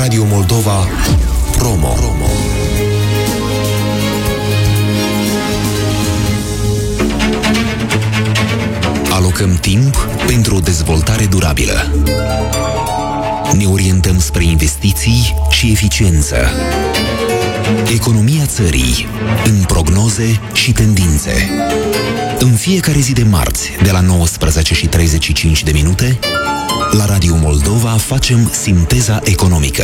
Radio Moldova Promo. Alocăm timp pentru o dezvoltare durabilă. Ne orientăm spre investiții și eficiență. Economia țării, în prognoze și tendințe. În fiecare zi de marți, de la 19:35, la Radio Moldova facem Sinteza Economică.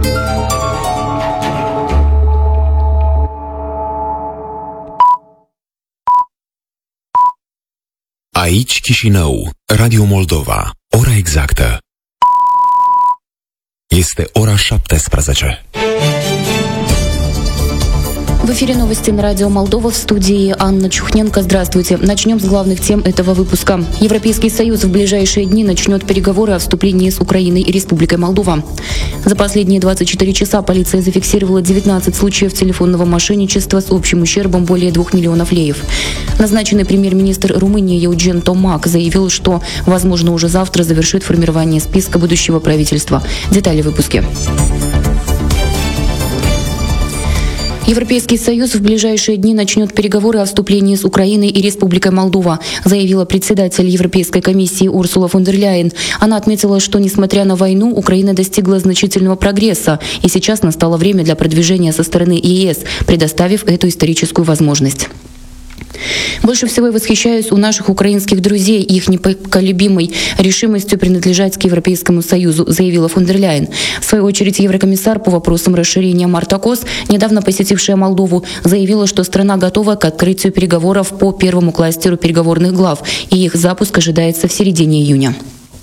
Aici Chișinău, Radio Moldova. Ora exactă este ora 17. В эфире новости на радио Молдова, в студии Анна Чухненко. Здравствуйте. Начнем с главных тем этого выпуска. Европейский Союз в ближайшие дни начнет переговоры о вступлении с Украиной и Республикой Молдова. За последние 24 часа полиция зафиксировала 19 случаев телефонного мошенничества с общим ущербом более 2 миллионов леев. Назначенный премьер-министр Румынии Eugen Tomac заявил, что, возможно, уже завтра завершит формирование списка будущего правительства. Детали в выпуске. Европейский Союз в ближайшие дни начнет переговоры о вступлении с Украиной и Республикой Молдова, заявила председатель Европейской комиссии Урсула фон дер Ляйен. Она отметила, что, несмотря на войну, Украина достигла значительного прогресса, и сейчас настало время для продвижения со стороны ЕС, предоставив эту историческую возможность. Больше всего я восхищаюсь у наших украинских друзей их непоколебимой решимостью принадлежать к Европейскому Союзу, заявила фон дер Ляйен. В свою очередь, еврокомиссар по вопросам расширения Марта Кос, недавно посетившая Молдову, заявила, что страна готова к открытию переговоров по первому кластеру переговорных глав, и их запуск ожидается в середине июня.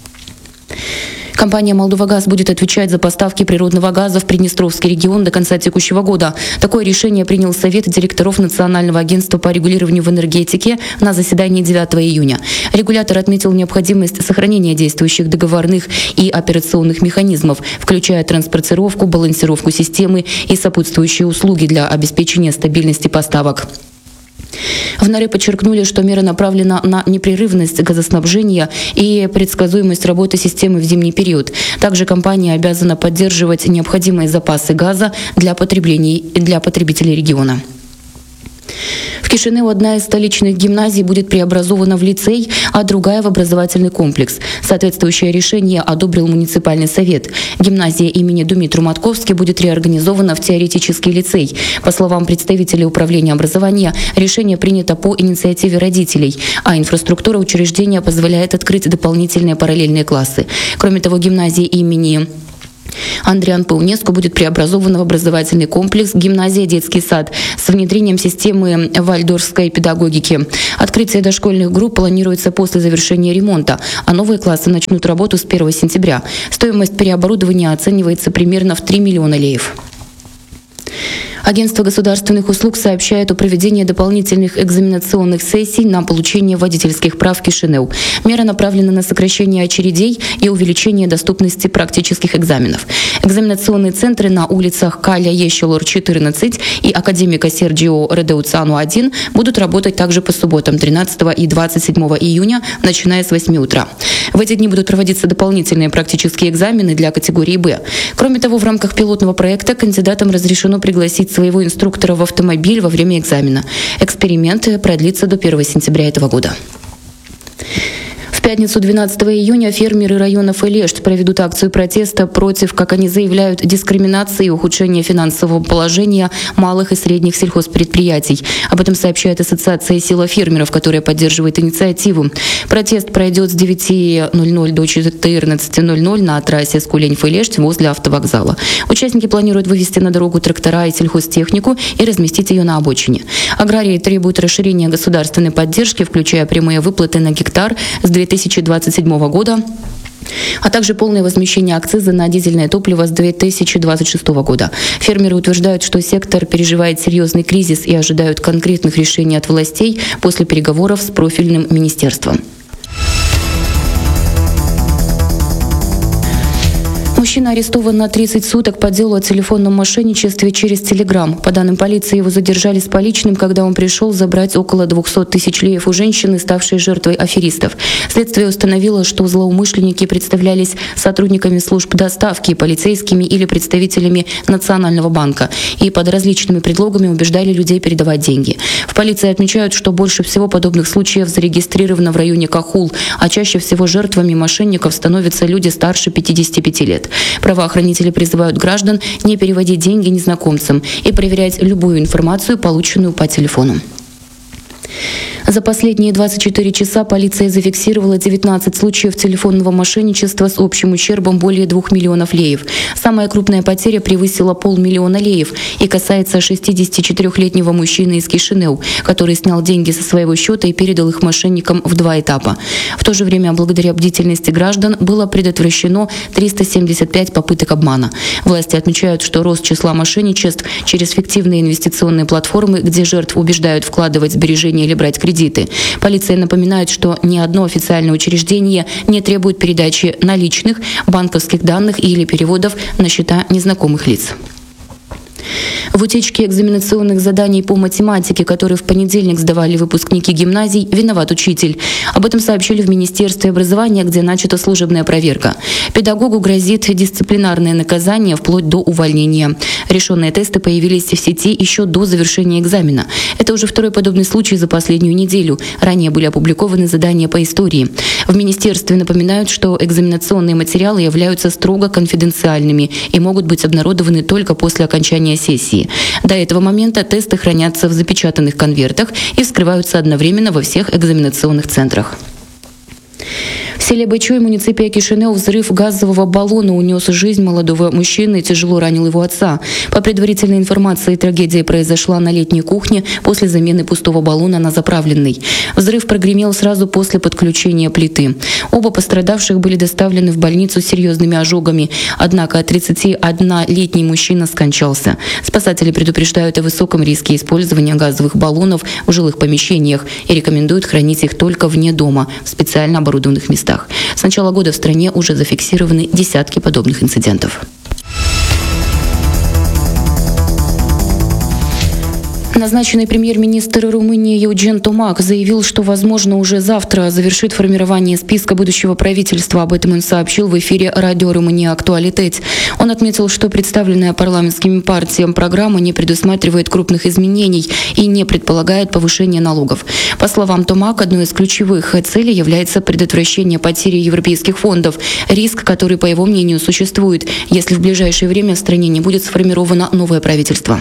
Компания «Молдовагаз» будет отвечать за поставки природного газа в Приднестровский регион до конца текущего года. Такое решение принял Совет директоров Национального агентства по регулированию в энергетике на заседании 9 июня. Регулятор отметил необходимость сохранения действующих договорных и операционных механизмов, включая транспортировку, балансировку системы и сопутствующие услуги для обеспечения стабильности поставок. В НАРЭ подчеркнули, что мера направлена на непрерывность газоснабжения и предсказуемость работы системы в зимний период. Также компания обязана поддерживать необходимые запасы газа для потребителей региона. В Кишиневу одна из столичных гимназий будет преобразована в лицей, а другая в образовательный комплекс. Соответствующее решение одобрил муниципальный совет. Гимназия имени Думитру Матковски будет реорганизована в теоретический лицей. По словам представителей управления образования, решение принято по инициативе родителей, а инфраструктура учреждения позволяет открыть дополнительные параллельные классы. Кроме того, гимназия имени Андриан Паунеску будет преобразована в образовательный комплекс «Гимназия детский сад» с внедрением системы вальдорфской педагогики. Открытие дошкольных групп планируется после завершения ремонта, а новые классы начнут работу с 1 сентября. Стоимость переоборудования оценивается примерно в 3 миллиона леев. Агентство государственных услуг сообщает о проведении дополнительных экзаменационных сессий на получение водительских прав в Кишинев. Мера направлена на сокращение очередей и увеличение доступности практических экзаменов. Экзаменационные центры на улицах Каля Ещелор 14 и Академика Серджио Редеуцану 1 будут работать также по субботам 13 и 27 июня, начиная с 8 утра. В эти дни будут проводиться дополнительные практические экзамены для категории «Б». Кроме того, в рамках пилотного проекта кандидатам разрешено пригласить своего инструктора в автомобиль во время экзамена. Эксперимент продлится до 1 сентября этого года. В пятницу 12 июня фермеры района Фелешт проведут акцию протеста против, как они заявляют, дискриминации и ухудшения финансового положения малых и средних сельхозпредприятий. Об этом сообщает Ассоциация «Сила фермеров», которая поддерживает инициативу. Протест пройдет с 9:00 до 14:00 на трассе Скулень-Фелешт возле автовокзала. Участники планируют вывести на дорогу трактора и сельхозтехнику и разместить ее на обочине. Аграрии требуют расширения государственной поддержки, включая прямые выплаты на гектар с 2027 года, а также полное возмещение акциза на дизельное топливо с 2026 года. Фермеры утверждают, что сектор переживает серьезный кризис и ожидают конкретных решений от властей после переговоров с профильным министерством. Мужчина арестован на 30 суток по делу о телефонном мошенничестве через Telegram. По данным полиции, его задержали с поличным, когда он пришел забрать около 200 тысяч леев у женщины, ставшей жертвой аферистов. Следствие установило, что злоумышленники представлялись сотрудниками служб доставки, полицейскими или представителями Национального банка и под различными предлогами убеждали людей передавать деньги. В полиции отмечают, что больше всего подобных случаев зарегистрировано в районе Кахул, а чаще всего жертвами мошенников становятся люди старше 55 лет. Правоохранители призывают граждан не переводить деньги незнакомцам и проверять любую информацию, полученную по телефону. За последние 24 часа полиция зафиксировала 19 случаев телефонного мошенничества с общим ущербом более 2 миллионов леев. Самая крупная потеря превысила 500 000 леев и касается 64-летнего мужчины из Кишинеу, который снял деньги со своего счета и передал их мошенникам в 2 этапа. В то же время, благодаря бдительности граждан, было предотвращено 375 попыток обмана. Власти отмечают, что рост числа мошенничеств через фиктивные инвестиционные платформы, где жертв убеждают вкладывать сбережения или брать кредиты. Полиция напоминает, что ни одно официальное учреждение не требует передачи наличных, банковских данных или переводов на счета незнакомых лиц. В утечке экзаменационных заданий по математике, которые в понедельник сдавали выпускники гимназий, виноват учитель. Об этом сообщили в Министерстве образования, где начата служебная проверка. Педагогу грозит дисциплинарное наказание вплоть до увольнения. Решенные тесты появились в сети еще до завершения экзамена. Это уже второй подобный случай за последнюю неделю. Ранее были опубликованы задания по истории. В Министерстве напоминают, что экзаменационные материалы являются строго конфиденциальными и могут быть обнародованы только после окончания сессии. До этого момента тесты хранятся в запечатанных конвертах и вскрываются одновременно во всех экзаменационных центрах. В селе Бачой, муниципия Кишинеу, взрыв газового баллона унес жизнь молодого мужчины и тяжело ранил его отца. По предварительной информации, трагедия произошла на летней кухне после замены пустого баллона на заправленный. Взрыв прогремел сразу после подключения плиты. Оба пострадавших были доставлены в больницу с серьезными ожогами. Однако 31-летний мужчина скончался. Спасатели предупреждают о высоком риске использования газовых баллонов в жилых помещениях и рекомендуют хранить их только вне дома, в специально оборудованных местах. С начала года в стране уже зафиксированы десятки подобных инцидентов. Назначенный премьер-министр Румынии Евген Томак заявил, что, возможно, уже завтра завершит формирование списка будущего правительства. Об этом он сообщил в эфире радио «Румыния Актуалитет». Он отметил, что представленная парламентскими партиями программа не предусматривает крупных изменений и не предполагает повышения налогов. По словам Томак, одной из ключевых целей является предотвращение потери европейских фондов, риск, который, по его мнению, существует, если в ближайшее время в стране не будет сформировано новое правительство.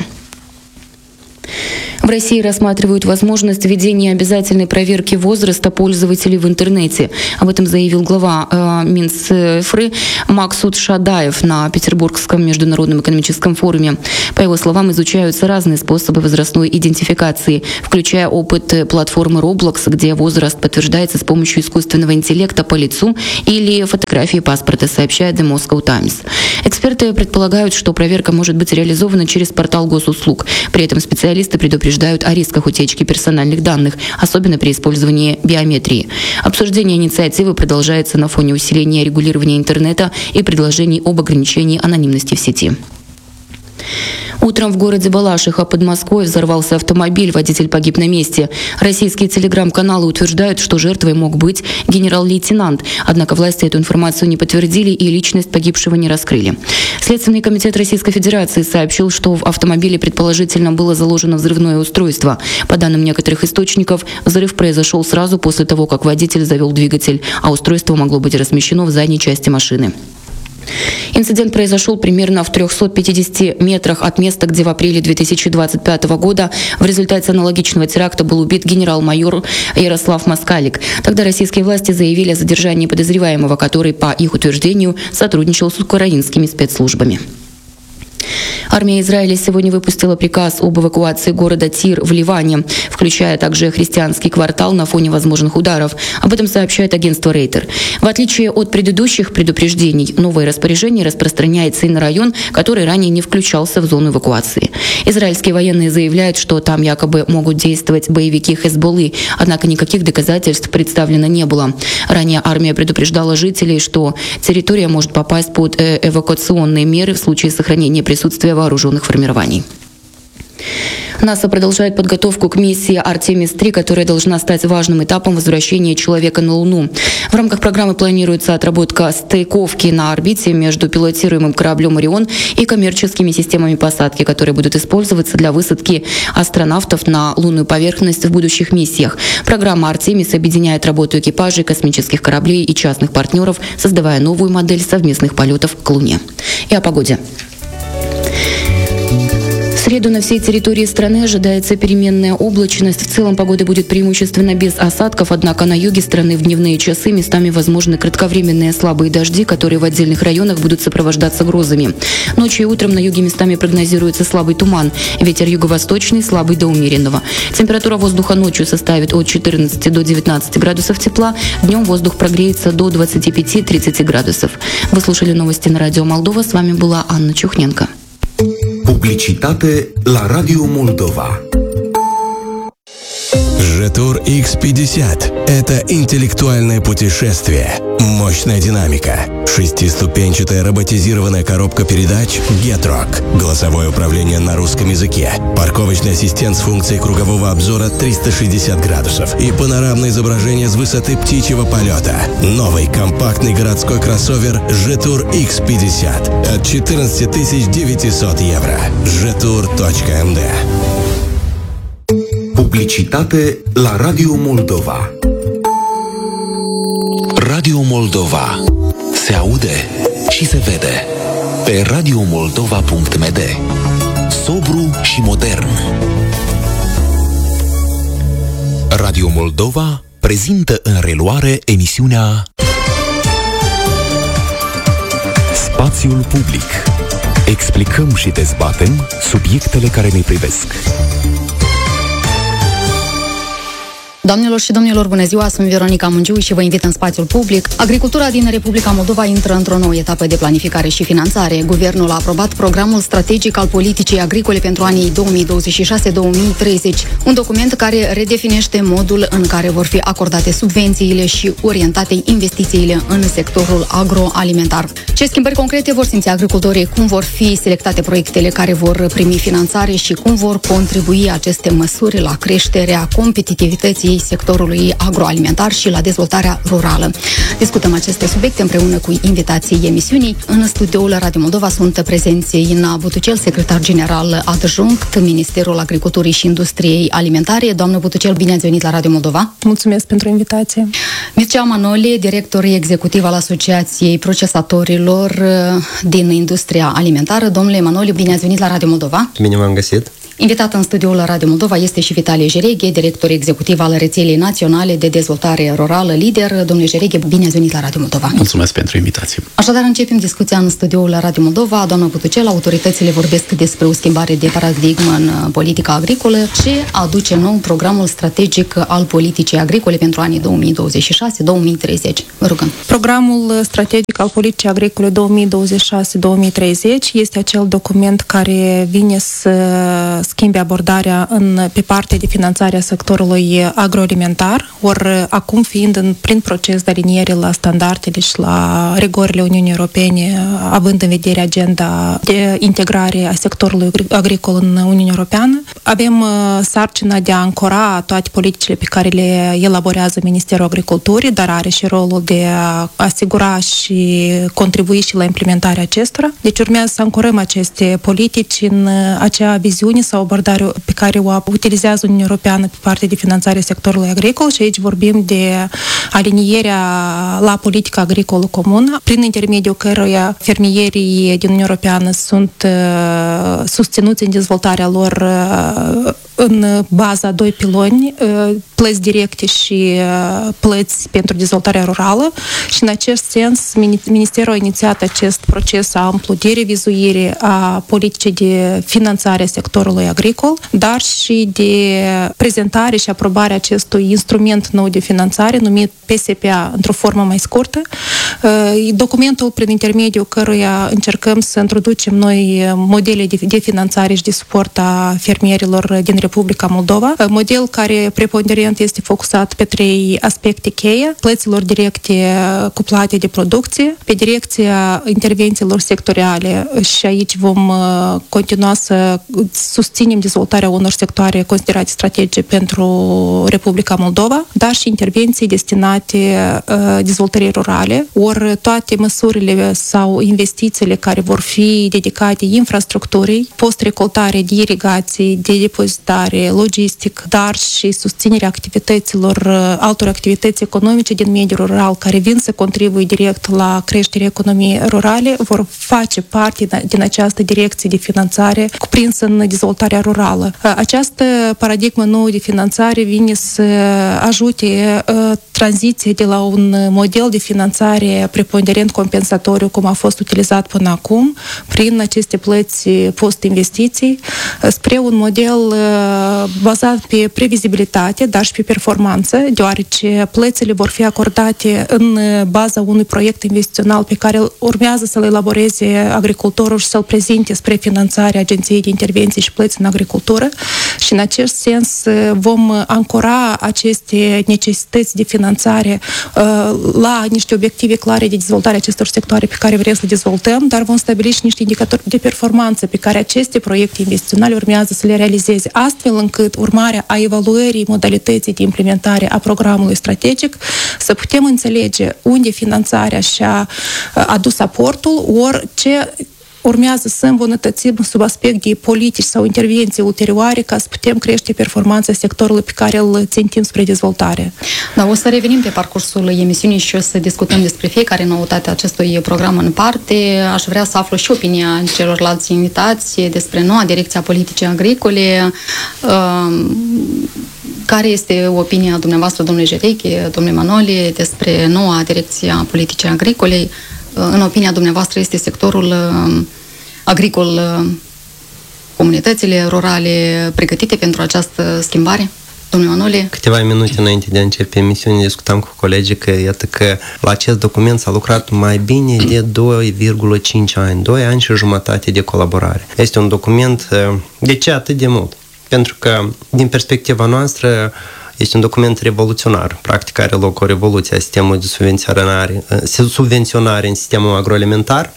В России рассматривают возможность введения обязательной проверки возраста пользователей в интернете. Об этом заявил глава Минцифры Максут Шадаев на Петербургском международном экономическом форуме. По его словам, изучаются разные способы возрастной идентификации, включая опыт платформы Roblox, где возраст подтверждается с помощью искусственного интеллекта по лицу или фотографии паспорта, сообщает The Moscow Times. Эксперты предполагают, что проверка может быть реализована через портал госуслуг. При этом специалисты предупреждают о рисках утечки персональных данных, особенно при использовании биометрии. Обсуждение инициативы продолжается на фоне усиления регулирования интернета и предложений об ограничении анонимности в сети. Утром в городе Балашиха под Москвой взорвался автомобиль, водитель погиб на месте. Российские телеграм-каналы утверждают, что жертвой мог быть генерал-лейтенант. Однако власти эту информацию не подтвердили и личность погибшего не раскрыли. Следственный комитет Российской Федерации сообщил, что в автомобиле предположительно было заложено взрывное устройство. По данным некоторых источников, взрыв произошел сразу после того, как водитель завел двигатель, а устройство могло быть размещено в задней части машины. Инцидент произошел примерно в 350 метрах от места, где в апреле 2025 года в результате аналогичного теракта был убит генерал-майор Ярослав Москалик. Тогда российские власти заявили о задержании подозреваемого, который, по их утверждению, сотрудничал с украинскими спецслужбами. Армия Израиля сегодня выпустила приказ об эвакуации города Тир в Ливане, включая также христианский квартал на фоне возможных ударов. Об этом сообщает агентство Рейтер. В отличие от предыдущих предупреждений, новое распоряжение распространяется и на район, который ранее не включался в зону эвакуации. Израильские военные заявляют, что там якобы могут действовать боевики Хезболлы, однако никаких доказательств представлено не было. Ранее армия предупреждала жителей, что территория может попасть под эвакуационные меры в случае сохранения присутствия вооруженных формирований. НАСА продолжает подготовку к миссии Артемис-3, которая должна стать важным этапом возвращения человека на Луну. В рамках программы планируется отработка стыковки на орбите между пилотируемым кораблем «Орион» и коммерческими системами посадки, которые будут использоваться для высадки астронавтов на лунную поверхность в будущих миссиях. Программа «Артемис» объединяет работу экипажей, космических кораблей и частных партнеров, создавая новую модель совместных полетов к Луне. И о погоде. В среду на всей территории страны ожидается переменная облачность. В целом погода будет преимущественно без осадков, однако на юге страны в дневные часы местами возможны кратковременные слабые дожди, которые в отдельных районах будут сопровождаться грозами. Ночью и утром на юге местами прогнозируется слабый туман. Ветер юго-восточный слабый до умеренного. Температура воздуха ночью составит от 14 до 19 градусов тепла. Днем воздух прогреется до 25-30 градусов. Вы слушали новости на радио Молдова. С вами была Анна Чухненко. Publicitate la Radio Moldova. Житур X50 – это интеллектуальное путешествие, мощная динамика, шестиступенчатая роботизированная коробка передач Getrock, голосовое управление на русском языке, парковочный ассистент с функцией кругового обзора 360 градусов и панорамное изображение с высоты птичьего полета. Новый компактный городской кроссовер Житур X50 от 14 900 евро. Jetour.md. Publicitate la Radio Moldova. Radio Moldova. Se aude și se vede. Pe radiomoldova.md. Sobru și modern. Radio Moldova prezintă în reluare emisiunea Spațiul public. Explicăm și dezbatem subiectele care ne privesc. Doamnelor și domnilor, bună ziua, sunt Veronica Mungiu și vă invit în spațiul public. Agricultura din Republica Moldova intră într-o nouă etapă de planificare și finanțare. Guvernul a aprobat programul strategic al politicii agricole pentru anii 2026-2030, un document care redefinește modul în care vor fi acordate subvențiile și orientate investițiile în sectorul agroalimentar. Ce schimbări concrete vor simți agricultorii, cum vor fi selectate proiectele care vor primi finanțare și cum vor contribui aceste măsuri la creșterea competitivității sectorului agroalimentar și la dezvoltarea rurală. Discutăm aceste subiecte împreună cu invitații emisiunii. În studioul Radio Moldova sunt prezenți Ina Butucel, secretar general adjunct, Ministerul Agriculturii și Industriei Alimentare. Doamnă Butucel, bine ați venit la Radio Moldova. Mulțumesc pentru invitație. Mircea Manole, director executiv al Asociației Procesatorilor din Industria Alimentară. Domnule Manole, bine ați venit la Radio Moldova. Bine v-am găsit. Invitat în studioul Radio Moldova este și Vitalie Jereghe, director executiv al Rețelei Naționale de Dezvoltare Rurală Lider. Domnule Jereghe, bine ați venit la Radio Moldova. Mulțumesc pentru invitație. Așadar, începem discuția în studioul Radio Moldova. Doamna Butucel, autoritățile vorbesc despre o schimbare de paradigmă în politica agricolă. Ce aduce nou programul strategic al politicii agricole pentru anii 2026-2030? Vă rugăm. Programul strategic al politicii agricole 2026-2030 este acel document care vine să schimbe abordarea pe partea de finanțare a sectorului agroalimentar, ori acum fiind prin proces de aliniere la standardele și la rigorile Uniunii Europene, având în vedere agenda de integrare a sectorului agricol în Uniunea Europeană, avem sarcina de a ancora toate politicile pe care le elaborează Ministerul Agriculturii, dar are și rolul de a asigura și contribui și la implementarea acestora. Deci urmează să ancorăm aceste politici în acea viziune sau abordare pe care o utilizează Uniunea Europeană pe partea de finanțare a sectorului agricol și aici vorbim de alinierea la politica agricolă comună, prin intermediul căruia fermierii din Uniunea Europeană sunt susținuți în dezvoltarea lor în baza doi piloni, plăți directe și plăți pentru dezvoltarea rurală și în acest sens Ministerul a inițiat acest proces amplu de revizuire a politicii de finanțare a sectorului agricol, dar și de prezentare și aprobare acestui instrument nou de finanțare numit PSPA într-o formă mai scurtă. Documentul prin intermediul căruia încercăm să introducem noi modele de finanțare și de suport a fermierilor din Republica Moldova, model care preponderent este focusat pe 3 aspecte cheie: plăților directe cuplate de producție, pe direcția intervențiilor sectoriale și aici vom continua să susținem dezvoltarea unor sectoare considerate strategice pentru Republica Moldova, dar și intervenții destinate dezvoltării rurale, ori toate măsurile sau investițiile care vor fi dedicate infrastructurii, post-recoltare de irigații, de depozitare, logistic, dar și susținerea activităților, altor activități economice din mediul rural care vin să contribuie direct la creșterea economiei rurale, vor face parte din această direcție de finanțare cuprinsă în dezvoltarea rurală. Această paradigmă nouă de finanțare vine să ajute tranziția de la un model de finanțare preponderent compensatoriu, cum a fost utilizat până acum, prin aceste plăți post-investiții, spre un model bazat pe previzibilitate, dar și pe performanță, deoarece plățile vor fi acordate în baza unui proiect investițional pe care urmează să-l elaboreze agricultorul și să-l prezinte spre finanțarea Agenției de Intervenții și Plăți în Agricultură și în acest sens vom ancora aceste necesități de finanțare la niște obiective clare de dezvoltare acestor sectoare pe care vrem să le dezvoltăm, dar vom stabili și niște indicatori de performanță pe care aceste proiecte investiționale urmează să le realizeze, astfel încât urmarea a evaluării modalității de implementare a programului strategic să putem înțelege unde finanțarea și-a adus aportul, ori ce urmează să îmbunătățim sub aspect de politici sau intervenții ulterioare ca să putem crește performanța sectorului pe care îl țintim spre dezvoltare. Da, o să revenim pe parcursul emisiunii și o să discutăm despre fiecare noutate a acestui program în parte. Aș vrea să aflu și opinia celorlalți invitați despre noua direcție a politicii agricole. Care este opinia dumneavoastră, domnule Jereche, domnule Manole, despre noua direcție a politicii agricole? În opinia dumneavoastră, este sectorul agricol, comunitățile rurale pregătite pentru această schimbare? Domnule Manole? Câteva minute înainte de a începe emisiunea discutam cu colegii că iată că la acest document s-a lucrat mai bine de 2,5 ani, 2 ani și jumătate de colaborare. Este un document, de ce atât de mult? Pentru că, din perspectiva noastră, este un document revoluționar. Practic are loc o revoluție a sistemului de subvenționare în sistemul agroalimentar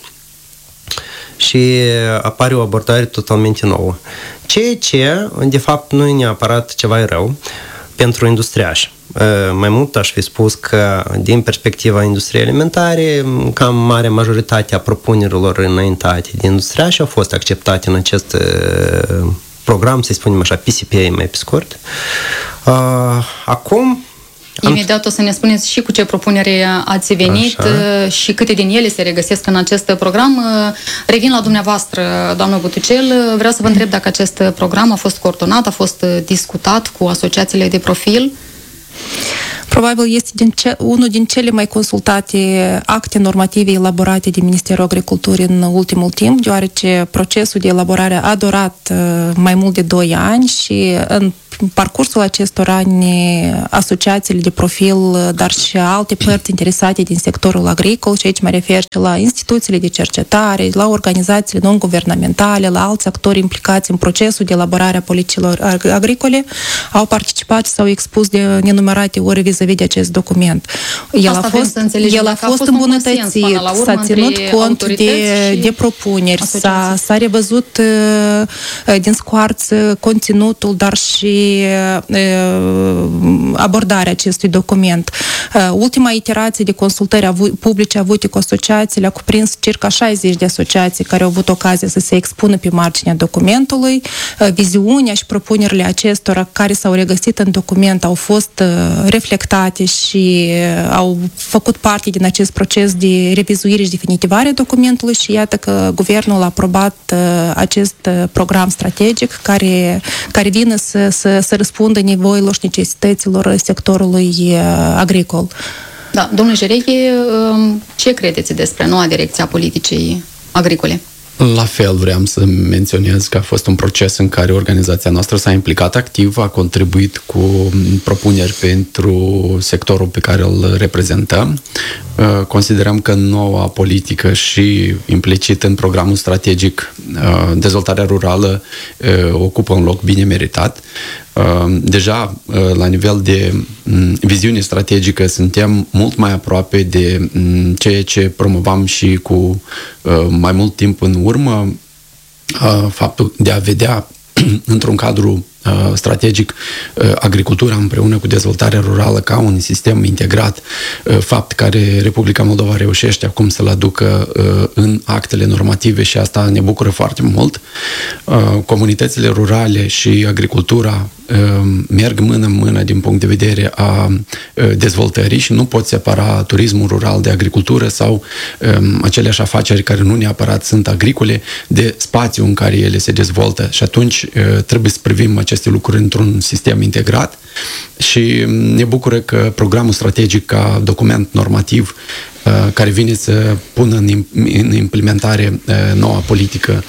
și apare o abordare totalmente nouă. Ceea ce, de fapt, nu e neapărat ceva rău pentru industriași. Mai mult aș fi spus că, din perspectiva industriei alimentare, cam mare majoritate a propunerilor înaintate de industriași au fost acceptate în acest program, să spunem așa, PSPA mai pe scurt. Acum... Imediat o să ne spuneți și cu ce propunere ați venit și câte din ele se regăsesc în acest program. Revin la dumneavoastră, doamnă Butucel. Vreau să vă întreb dacă acest program a fost coordonat, a fost discutat cu asociațiile de profil. Probabil este unul din cele mai consultate acte normative elaborate de Ministerul Agriculturii în ultimul timp, deoarece procesul de elaborare a durat mai mult de 2 ani și în parcursul acestor ani asociațiile de profil, dar și alte părți interesate din sectorul agricol, și aici mă refer și la instituțiile de cercetare, la organizațiile non-guvernamentale, la alți actori implicați în procesul de elaborare a politicilor agricole, au participat și s-au expus de nenumărate ori vis-a-vis de acest document. El a fost îmbunătățit, s-a ținut cont de propuneri, s-a revăzut din scoarță conținutul, dar și abordarea acestui document. Ultima iterație de consultări publice avute cu asociațiile a cuprins circa 60 de asociații care au avut ocazia să se expună pe marginea documentului. Viziunea și propunerile acestora care s-au regăsit în document au fost reflectate și au făcut parte din acest proces de revizuire și definitivare a documentului și iată că guvernul a aprobat acest program strategic care vine să răspundă nevoilor și necesităților sectorului agricol. Da, domnule Jereche, ce credeți despre noua direcție a politicii agricole? La fel, vreau să menționez că a fost un proces în care organizația noastră s-a implicat activ, a contribuit cu propuneri pentru sectorul pe care îl reprezentăm. Considerăm că noua politică și implicit în programul strategic dezvoltarea rurală ocupă un loc bine meritat. Deja, la nivel de viziune strategică, suntem mult mai aproape de ceea ce promovam și cu mai mult timp în urmă, faptul de a vedea într-un cadru strategic agricultura împreună cu dezvoltarea rurală ca un sistem integrat, fapt care Republica Moldova reușește acum să-l aducă în actele normative și asta ne bucură foarte mult. Comunitățile rurale și agricultura merg mână-mână din punct de vedere a dezvoltării și nu pot separa turismul rural de agricultură sau aceleași afaceri care nu neapărat sunt agricole de spațiul în care ele se dezvoltă și atunci trebuie să privim aceste lucruri într-un sistem integrat și ne bucură că programul strategic ca document normativ care vine să pună în implementare noua politică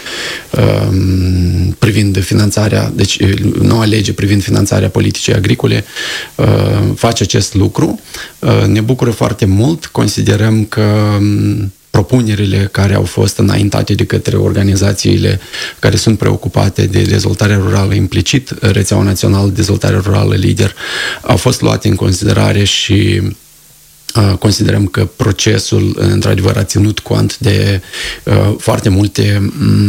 privind finanțarea, deci noua lege privind finanțarea politicii agricole, face acest lucru. Ne bucură foarte mult, considerăm că propunerile care au fost înaintate de către organizațiile care sunt preocupate de dezvoltarea rurală, implicit Rețeaua Națională de Dezvoltare Rurală Lider, au fost luate în considerare și considerăm că procesul, într-adevăr, a ținut cont de foarte multe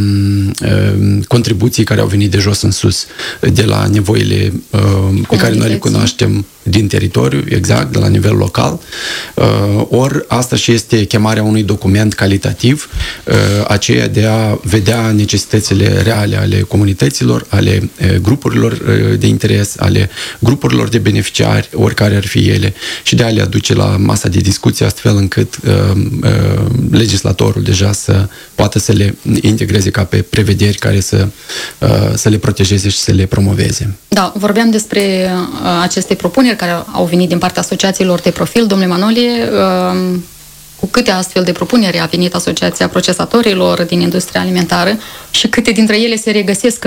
contribuții care au venit de jos în sus, de la nevoile pe care noi le cunoaștem din teritoriu, exact, de la nivel local. Ori asta și este chemarea unui document calitativ, aceea de a vedea necesitățile reale ale comunităților, ale grupurilor de interes, ale grupurilor de beneficiari, oricare ar fi ele, și de a le aduce la masa de discuție astfel încât legislatorul deja să poată să le integreze ca pe prevederi care să le protejeze și să le promoveze. Da, vorbeam despre aceste propuneri care au venit din partea asociațiilor de profil. Domnule Manolie, cu câte astfel de propuneri a venit Asociația Procesatorilor din Industria Alimentară și câte dintre ele se regăsesc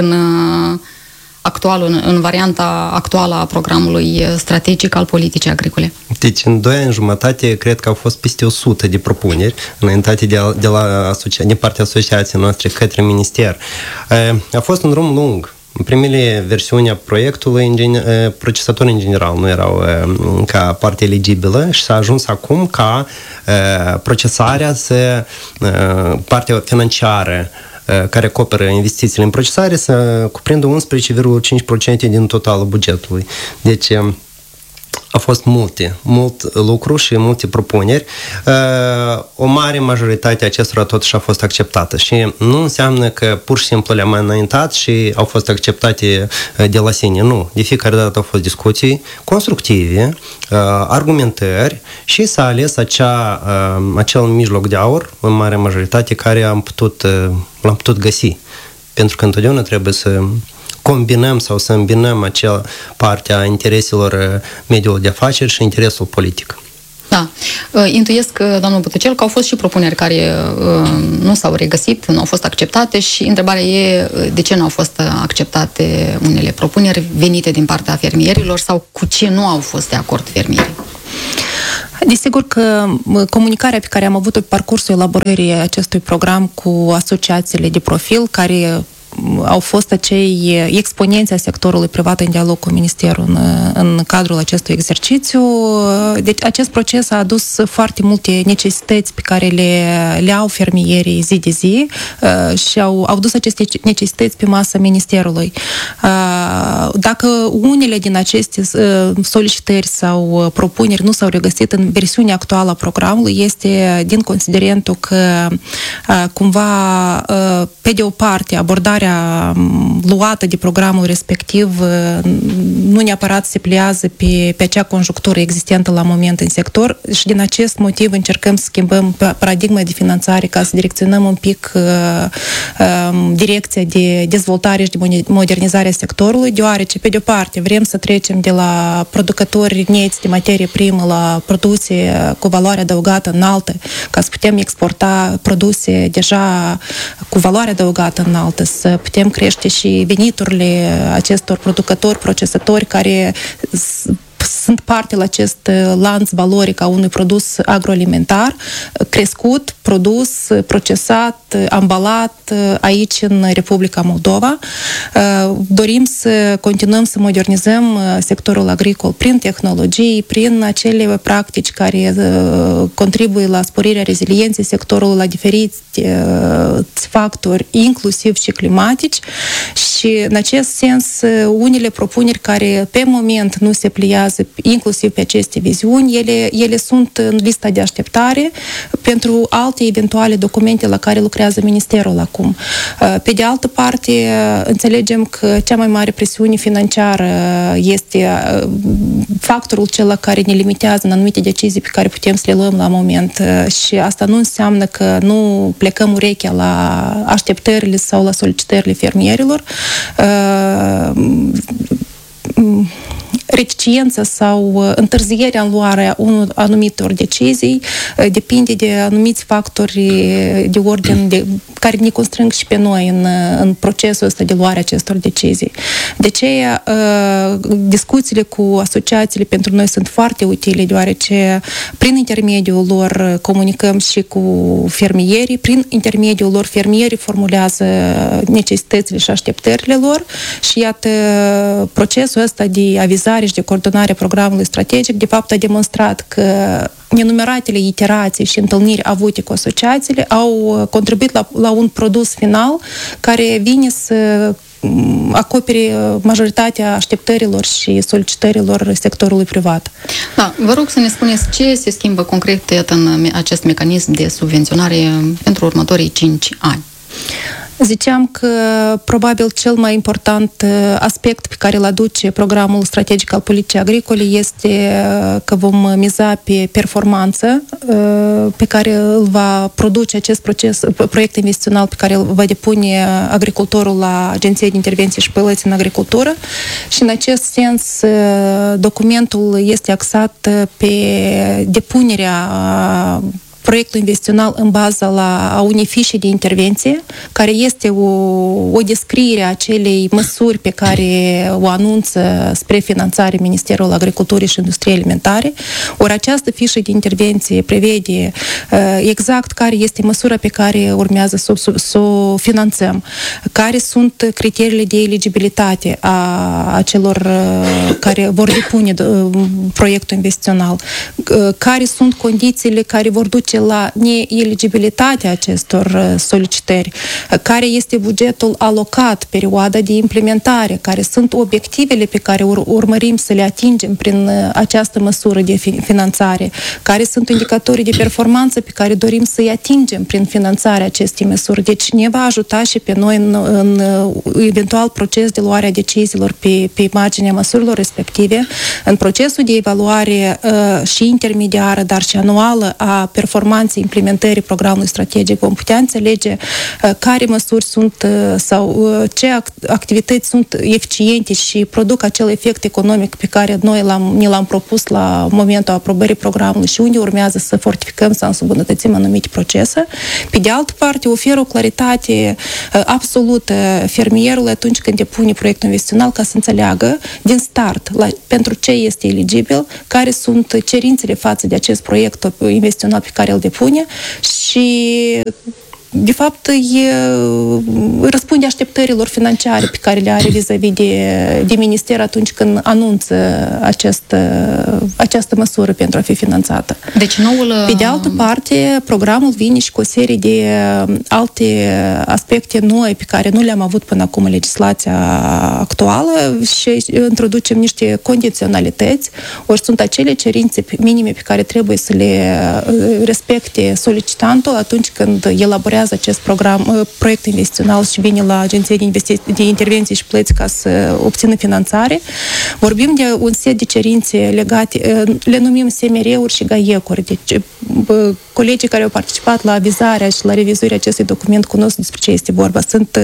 în varianta actuală a programului strategic al politicii agricole? Deci, în 2 ani și jumătate, cred că au fost peste 100 de propuneri înaintate de partea asociației noastre către minister. A fost un drum lung. În primele versiuni a proiectului, procesatorii în general nu erau ca parte eligibilă și s-a ajuns acum ca procesarea partea financiară care acoperă investițiile în procesare să cuprindă 11,5% din totalul bugetului. Deci a fost mult lucru și multe propuneri. O mare majoritate a acestora totuși a fost acceptată și nu înseamnă că pur și simplu le-am înaintat și au fost acceptate de la sine. Nu. De fiecare dată au fost discuții constructive, argumentări și s-a ales acel mijloc de aur, în mare majoritate, care l-am putut găsi. Pentru că întotdeauna trebuie să combinăm sau să îmbinăm acea parte a intereselor mediului de afaceri și interesul politic. Da. Intuiesc, domnul Butucel, că au fost și propuneri care nu s-au regăsit, nu au fost acceptate și întrebarea e de ce nu au fost acceptate unele propuneri venite din partea fermierilor sau cu ce nu au fost de acord fermierii. Desigur că comunicarea pe care am avut-o pe parcursul elaborării acestui program cu asociațiile de profil, care au fost acei exponenți a sectorului privat în dialog cu Ministerul în cadrul acestui exercițiu. Deci acest proces a adus foarte multe necesități pe care le au fermierii zi de zi și au dus aceste necesități pe masa Ministerului. Dacă unele din aceste solicitări sau propuneri nu s-au regăsit în versiunea actuală a programului, este din considerentul că cumva pe de o parte abordarea luată de programul respectiv nu neapărat se pliază pe acea conjunctură existentă la moment în sector și din acest motiv încercăm să schimbăm paradigma de finanțare ca să direcționăm un pic direcția de dezvoltare și de modernizare a sectorului, deoarece pe de o parte vrem să trecem de la producători neți de materie primă la produse cu valoare adăugată înaltă, ca să putem exporta produse deja cu valoare adăugată înaltă, să putem crește și veniturile acestor producători, procesatori care sunt parte la acest lanț valoric a unui produs agroalimentar, crescut, produs, procesat, ambalat aici în Republica Moldova. Dorim să continuăm să modernizăm sectorul agricol prin tehnologii, prin acele practici care contribuie la sporirea rezilienței sectorului la diferiți factori, inclusiv și climatici. Și în acest sens, unele propuneri care pe moment nu se pliază inclusiv pe aceste viziuni, ele sunt în lista de așteptare pentru alte eventuale documente la care lucrează Ministerul acum. Pe de altă parte, înțelegem că cea mai mare presiune financiară este factorul cel care ne limitează în anumite decizii pe care putem să le luăm la moment și asta nu înseamnă că nu plecăm urechea la așteptările sau la solicitările fermierilor. Reticența sau întârzierea în luarea anumitor decizii depinde de anumiți factori de ordine care ne constrâng și pe noi în procesul ăsta de luare acestor decizii. De aceea, discuțiile cu asociațiile pentru noi sunt foarte utile, deoarece prin intermediul lor comunicăm și cu fermierii, prin intermediul lor fermierii formulează necesitățile și așteptările lor și iată, procesul ăsta de avizare și de coordonare a programului strategic, de fapt, a demonstrat că nenumeratele iterații și întâlniri avute cu asociațiile au contribuit la un produs final care vine să acopere majoritatea așteptărilor și solicitărilor sectorului privat. Da, vă rog să ne spuneți ce se schimbă concret în acest mecanism de subvenționare pentru următorii 5 ani. Ziceam că probabil cel mai important aspect pe care îl aduce programul strategic al politicii agricole este că vom miza pe performanță pe care îl va produce acest proiect investițional pe care îl va depune agricultorul la Agenția de Intervenție și Plăți în Agricultură și în acest sens documentul este axat pe depunerea proiectul investițional în baza a unei fișe de intervenție, care este o descriere a acelei măsuri pe care o anunță spre finanțare Ministerul Agriculturii și Industriei Alimentare. Ori această fișă de intervenție prevede exact care este măsura pe care urmează să o finanțăm, care sunt criteriile de eligibilitate a celor care vor depune proiectul investițional, care sunt condițiile care vor duce la neeligibilitatea acestor solicitări, care este bugetul alocat, perioada de implementare, care sunt obiectivele pe care urmărim să le atingem prin această măsură de finanțare, care sunt indicatorii de performanță pe care dorim să-i atingem prin finanțarea acestei măsuri. Deci ne va ajuta și pe noi în eventual proces de luare a deciziilor pe marginea măsurilor respective, în procesul de evaluare și intermediară, dar și anuală a performanței implementării programului strategic. Vom putea înțelege care măsuri sunt sau ce activități sunt eficiente și produc acel efect economic pe care noi ne l-am propus la momentul aprobării programului și unde urmează să fortificăm sau să îmbunătățim anumite procese. Pe de altă parte, oferă o claritate absolută fermierului atunci când depune proiectul investițional ca să înțeleagă din start pentru ce este eligibil, care sunt cerințele față de acest proiect investițional pe care îl depune și de fapt, răspunde așteptărilor financiare pe care le are vis-a-vis de minister atunci când anunță această măsură pentru a fi finanțată. Deci Pe de altă parte, programul vine și cu o serie de alte aspecte noi pe care nu le-am avut până acum în legislația actuală și introducem niște condiționalități, ori sunt acele cerințe minime pe care trebuie să le respecte solicitantul atunci când elaborează acest proiect investițional și vine la Agenția de Intervenții și Plăți ca să obțină finanțare. Vorbim de un set de cerințe legate, le numim SMR-uri și GAEC-uri. Deci, colegii care au participat la avizarea și la revizuirea acestui document cunosc despre ce este vorba. Sunt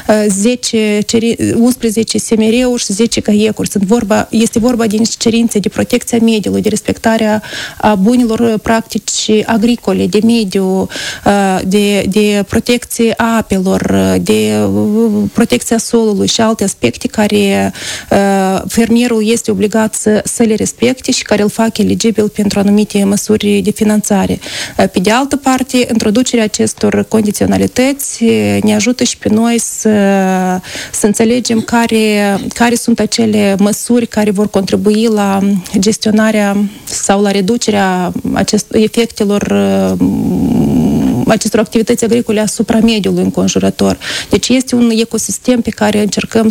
11 SMR-uri și 10 GAEC-uri. Este vorba de niște cerințe de protecția mediului, de respectarea bunilor practici agricole, de mediu, de protecție a apelor, de protecția solului și alte aspecte care fermierul este obligat să le respecte și care îl fac eligibil pentru anumite măsuri de finanțare. Pe de altă parte, introducerea acestor condiționalități ne ajută și pe noi să înțelegem care sunt acele măsuri care vor contribui la gestionarea sau la reducerea efectelor acestor activități agricole asupra mediului înconjurător. Deci este un ecosistem pe care încercăm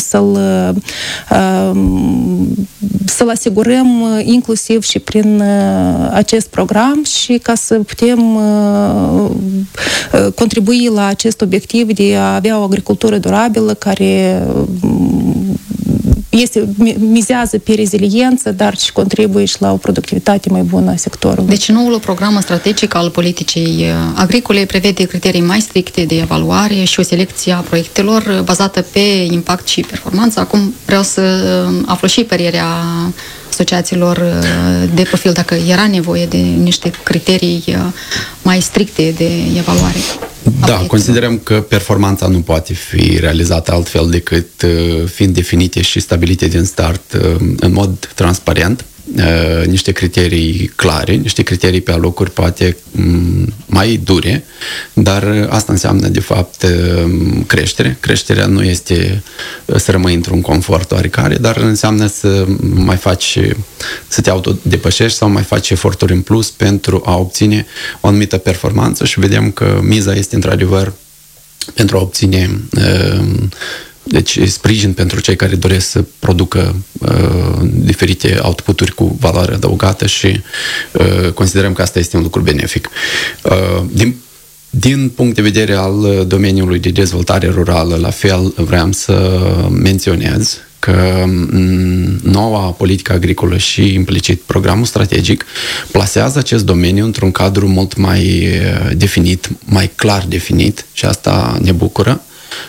să-l asigurăm inclusiv și prin acest program și ca să putem contribui la acest obiectiv de a avea o agricultură durabilă care mizează pe reziliență, dar și contribuie și la o productivitate mai bună a sectorului. Deci noul program strategic al politicii agricole prevede criterii mai stricte de evaluare și o selecție a proiectelor bazată pe impact și performanță. Acum vreau să aflu și părerea asociațiilor de profil, dacă era nevoie de niște criterii mai stricte de evaluare. Da, considerăm că performanța nu poate fi realizată altfel decât fiind definite și stabilite din start în mod transparent, niște criterii clare, niște criterii pe alocuri poate mai dure, dar asta înseamnă de fapt creștere. Creșterea nu este să rămâi într-un confort oarecare, dar înseamnă să mai faci, să te autodepășești sau mai faci eforturi în plus pentru a obține o anumită performanță și vedem că miza este într-adevăr pentru a obține deci sprijin pentru cei care doresc să producă diferite output-uri cu valoare adăugată și considerăm că asta este un lucru benefic. Din punct de vedere al domeniului de dezvoltare rurală, la fel vreau să menționez că noua politică agricolă și implicit programul strategic plasează acest domeniu într-un cadru mult mai definit, mai clar definit și asta ne bucură.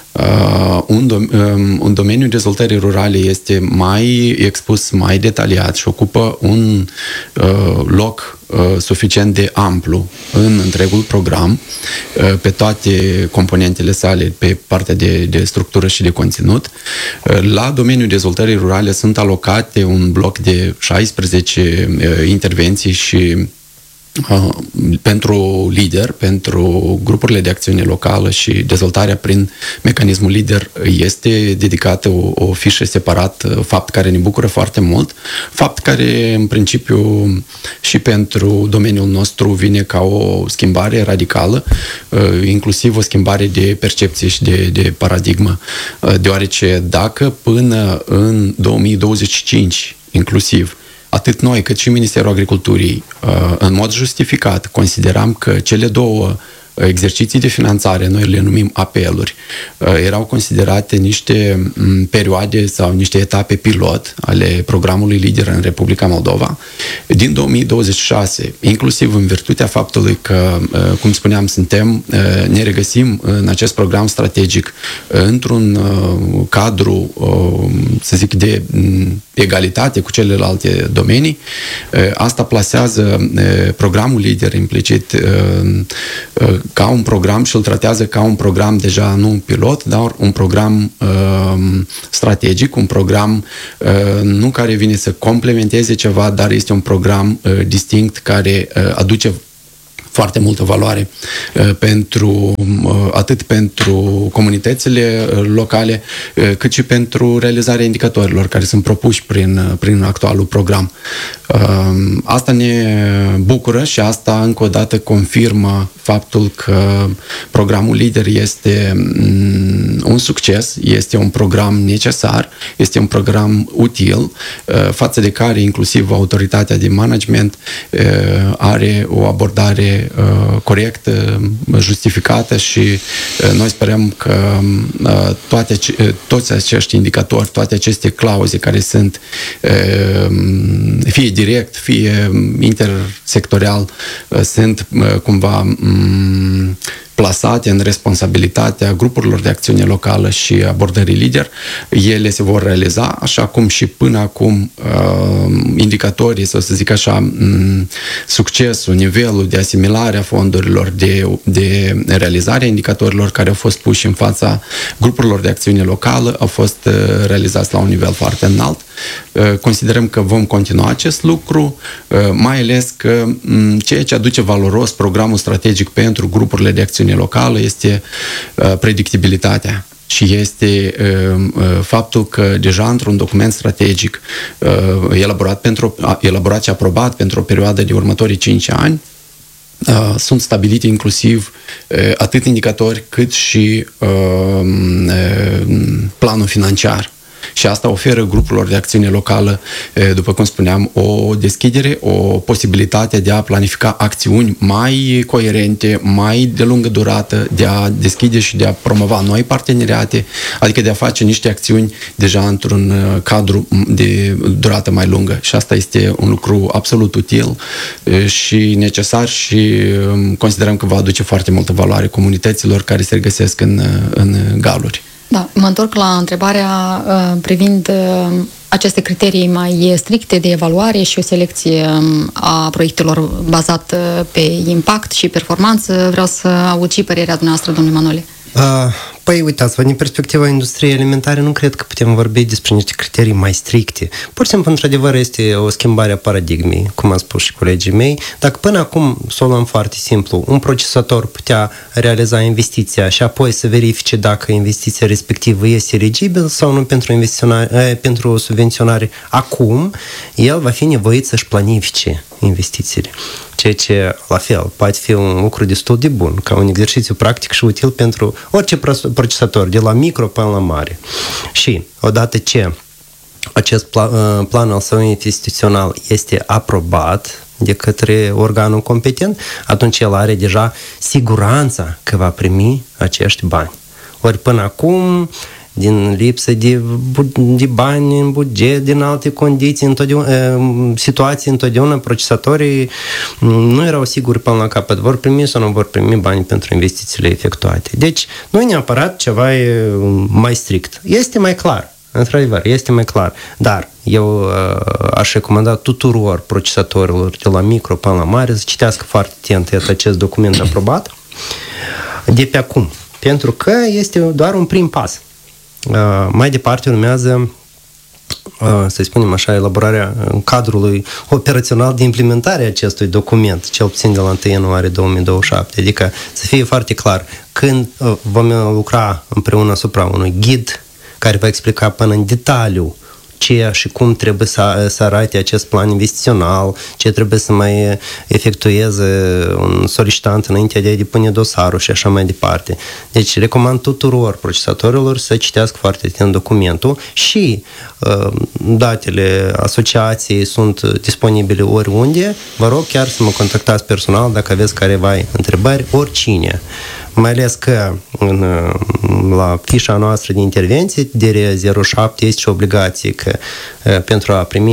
Un domeniu dezvoltării rurale este mai expus, mai detaliat și ocupă un loc suficient de amplu în întregul program, pe toate componentele sale, pe partea de structură și de conținut. La domeniul dezvoltării rurale sunt alocate un bloc de 16 intervenții și pentru LEADER, pentru grupurile de acțiune locală și dezvoltarea prin mecanismul LEADER este dedicată o fișă separat, fapt care ne bucură foarte mult, fapt care în principiu și pentru domeniul nostru vine ca o schimbare radicală, inclusiv o schimbare de percepție și de paradigmă, deoarece dacă până în 2025 inclusiv atât noi cât și Ministerul Agriculturii, în mod justificat, consideram că cele două exerciții de finanțare, noi le numim apeluri, erau considerate niște perioade sau niște etape pilot ale programului LEADER în Republica Moldova. Din 2026, inclusiv în virtutea faptului că, cum spuneam, ne regăsim în acest program strategic într-un cadru, să zic, de egalitate cu celelalte domenii, asta plasează programul LEADER implicit ca un program și îl tratează ca un program deja nu un pilot, dar un program strategic, un program nu care vine să complementeze ceva, dar este un program distinct care aduce foarte multă valoare atât pentru comunitățile locale, cât și pentru realizarea indicatorilor care sunt propuși prin actualul program. Asta ne bucură și asta încă o dată confirmă faptul că programul LEADER este un succes, este un program necesar, este un program util, față de care inclusiv autoritatea de management are o abordare corectă, justificată și noi sperăm că toți acești indicatori, toate aceste clauze care sunt fie direct, fie intersectorial, sunt cumva plasate în responsabilitatea grupurilor de acțiune locală și abordării LEADER, ele se vor realiza, așa cum și până acum indicatorii, să zic așa, succesul, nivelul de asimilare a fondurilor, de realizare a indicatorilor care au fost puși în fața grupurilor de acțiune locală au fost realizați la un nivel foarte înalt. Considerăm că vom continua acest lucru, mai ales că ceea ce aduce valoros programul strategic pentru grupurile de acțiune locală este predictibilitatea și este faptul că deja într-un document strategic elaborat și aprobat pentru o perioadă de următorii 5 ani, sunt stabilite inclusiv atât indicatori cât și planul financiar. Și asta oferă grupurilor de acțiune locală, după cum spuneam, o deschidere, o posibilitate de a planifica acțiuni mai coerente, mai de lungă durată, de a deschide și de a promova noi parteneriate, adică de a face niște acțiuni deja într-un cadru de durată mai lungă. Și asta este un lucru absolut util și necesar și considerăm că va aduce foarte multă valoare comunităților care se regăsesc în galuri. Da, mă întorc la întrebarea privind aceste criterii mai stricte de evaluare și o selecție a proiectelor bazat pe impact și performanță. Vreau să aud și părerea dumneavoastră, domnule Manole. Păi, uitați-vă, din perspectiva industriei alimentare, nu cred că putem vorbi despre niște criterii mai stricte. Pur și simplu, într-adevăr, este o schimbare a paradigmei, cum am spus și colegii mei. Dacă până acum, să o luăm foarte simplu, un procesator putea realiza investiția și apoi să verifice dacă investiția respectivă este eligibilă sau nu pentru subvenționare, acum el va fi nevoit să-și planifice investițiile. Ceea ce, la fel, poate fi un lucru destul de bun, ca un exercițiu practic și util pentru orice procesator, de la micro până la mare. Și, odată ce acest plan al său instituțional este aprobat de către organul competent, atunci el are deja siguranța că va primi acești bani. Ori până acum, din lipsă de bani în buget, din alte condiții, situații, întotdeauna procesatorii nu erau siguri până la capăt, vor primi sau nu vor primi bani pentru investițiile efectuate. Deci, nu e neapărat ceva mai strict. Este mai clar, într-adevăr, este mai clar. Dar eu aș recomanda tuturor procesatorilor de la micro până la mare să citească foarte atent acest document aprobat de pe acum. Pentru că este doar un prim pas. Mai departe urmează, să spunem așa, elaborarea cadrului operațional de implementare a acestui document, cel puțin de la 1 ianuarie 2027. Adică să fie foarte clar, când vom lucra împreună asupra unui ghid care va explica până în detaliu ce și cum trebuie să arate acest plan investițional, ce trebuie să mai efectueze un solicitant înainte de a depune dosarul și așa mai departe. Deci recomand tuturor procesatorilor să citească foarte atent documentul și datele asociației sunt disponibile oriunde. Vă rog chiar să mă contactați personal dacă aveți careva întrebări, oricine. Mai ales că la fișa noastră de intervenție, DR07, este și obligație că pentru a primi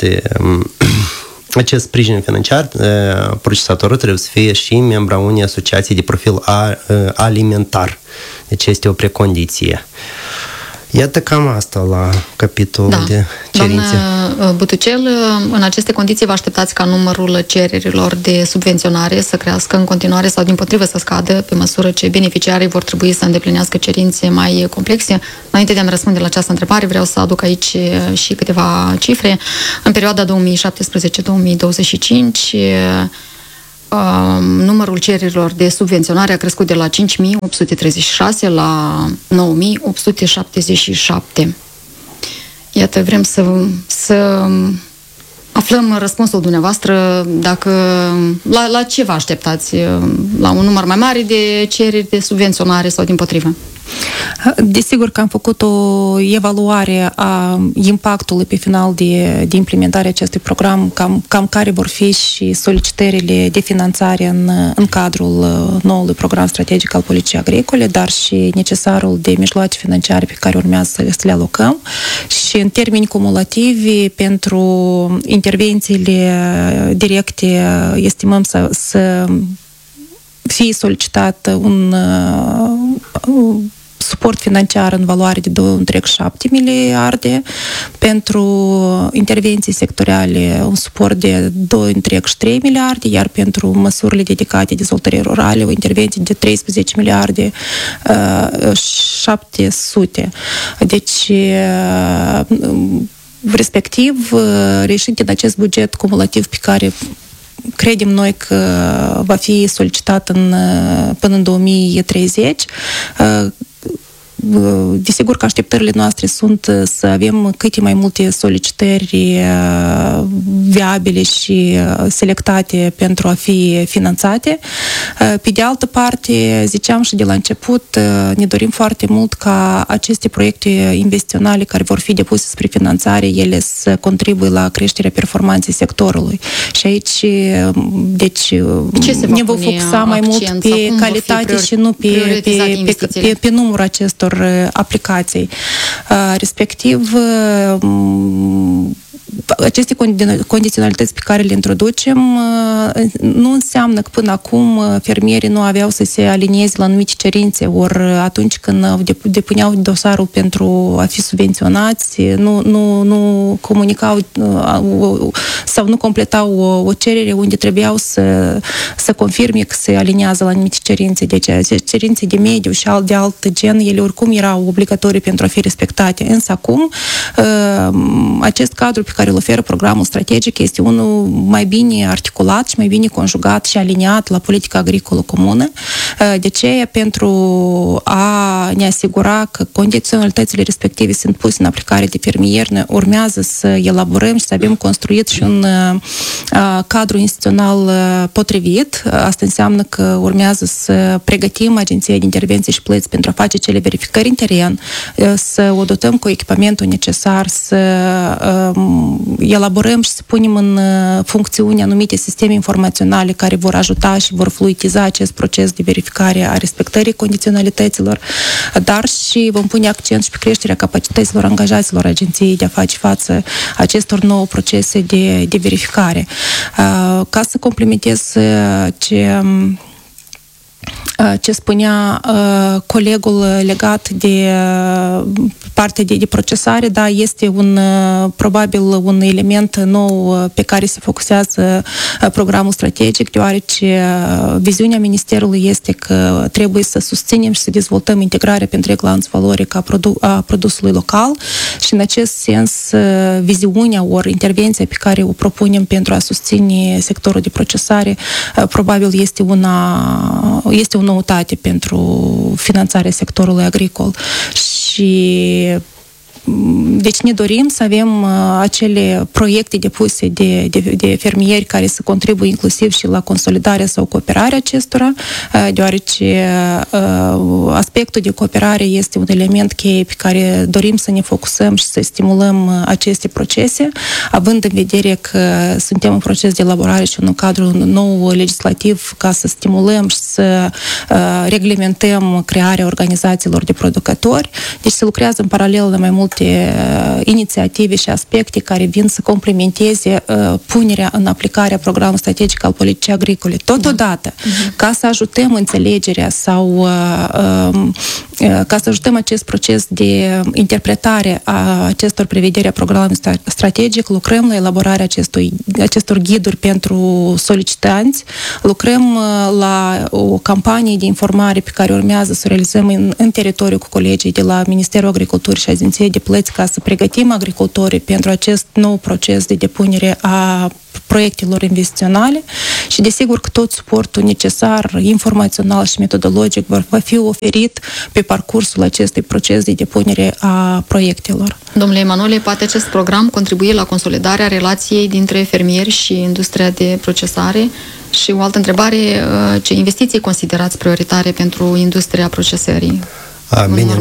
acest sprijin financiar, procesatorul trebuie să fie și membra unei asociații de profil alimentar. Deci este o precondiție. Iată cam asta la capitolul de cerințe. Doamna Butucel, în aceste condiții vă așteptați ca numărul cererilor de subvenționare să crească în continuare sau dimpotrivă să scadă pe măsură ce beneficiarii vor trebui să îndeplinească cerințe mai complexe? Înainte de a-mi răspunde la această întrebare, vreau să aduc aici și câteva cifre. În perioada 2017-2025, numărul cererilor de subvenționare a crescut de la 5.836 la 9.877. Iată, vrem să aflăm răspunsul dumneavoastră dacă la ce vă așteptați? La un număr mai mare de cereri de subvenționare sau dimpotrivă? Desigur că am făcut o evaluare a impactului pe final de implementare acestui program, cam care vor fi și solicitările de finanțare în cadrul noului program strategic al politicii agricole, dar și necesarul de mijloace financiare pe care urmează să le alocăm. Și în termeni cumulativi, pentru intervențiile directe, estimăm să fie solicitat un suport financiar în valoare de 2,7 miliarde, pentru intervenții sectoriale un suport de 2,3 miliarde, iar pentru măsurile dedicate dezvoltării rurale o intervenție de 13 miliarde 700. Deci, respectiv, reieșind din acest buget cumulativ pe care credem noi că va fi solicitat până în 2030, desigur că așteptările noastre sunt să avem câte mai multe solicitări viabile și selectate pentru a fi finanțate. Pe de altă parte, ziceam și de la început, ne dorim foarte mult ca aceste proiecte investiționale care vor fi depuse spre finanțare, ele să contribuie la creșterea performanței sectorului. Și aici, deci, ne vom focusa mai mult pe calitate și nu pe numărul acestor aplicații. Respectiv, aceste condiționalități pe care le introducem nu înseamnă că până acum fermierii nu aveau să se alinieze la anumite cerințe, ori atunci când depuneau dosarul pentru a fi subvenționați, nu comunicau sau nu completau o cerere unde trebuiau să confirme că se aliniază la anumite cerințe. Deci cerințe de mediu și de alt gen, ele oricum erau obligatorii pentru a fi respectate. Însă acum acest cadru pe care îl oferă programul strategic este unul mai bine articulat și mai bine conjugat și aliniat la politica agricolă comună. De ce? Pentru a ne asigura că condiționalitățile respective sunt puse în aplicare de fermieri, urmează să elaborăm și să avem construit și un cadru instituțional potrivit. Asta înseamnă că urmează să pregătim Agenția de Intervenție și Plăți pentru a face cele verificări în teren, să o dotăm cu echipamentul necesar, să elaborăm și să punem în funcțiune anumite sisteme informaționale care vor ajuta și vor fluidiza acest proces de verificare a respectării condiționalităților, dar și vom pune accent și pe creșterea capacităților angajaților agenției de a face față acestor nouă procese de verificare. Ca să complementez ce spunea colegul legat de partea de procesare, da, este probabil un element nou pe care se focusează programul strategic, deoarece viziunea Ministerului este că trebuie să susținem și să dezvoltăm integrarea pe întreg lanț valoric a produsului local și în acest sens viziunea ori intervenția pe care o propunem pentru a susține sectorul de procesare probabil este o noutate pentru finanțarea sectorului agricol. Și deci ne dorim să avem acele proiecte depuse de fermieri care să contribuie inclusiv și la consolidarea sau cooperarea acestora, deoarece aspectul de cooperare este un element cheie pe care dorim să ne focusăm și să stimulăm aceste procese, având în vedere că suntem în proces de elaborare și un cadru nou legislativ ca să stimulăm și să reglementăm crearea organizațiilor de producători. Deci se lucrează în paralel la mai multe inițiative și aspecte care vin să complementeze punerea în aplicare a programului strategic al politicii agricole. Totodată, ca să ajutăm înțelegerea sau ca să ajutăm acest proces de interpretare a acestor prevederi a programului strategic, lucrăm la elaborarea acestor ghiduri pentru solicitanți, lucrăm la o campanie de informare pe care urmează să o realizăm în teritoriu cu colegii de la Ministerul Agriculturii și Agenției de Plăți ca să pregătim agricultorii pentru acest nou proces de depunere a proiectelor investiționale și desigur că tot suportul necesar, informațional și metodologic va fi oferit pe parcursul acestui proces de depunere a proiectelor. Domnule Emanuele, poate acest program contribuie la consolidarea relației dintre fermieri și industria de procesare? Și o altă întrebare, ce investiții considerați prioritare pentru industria procesării? Bine,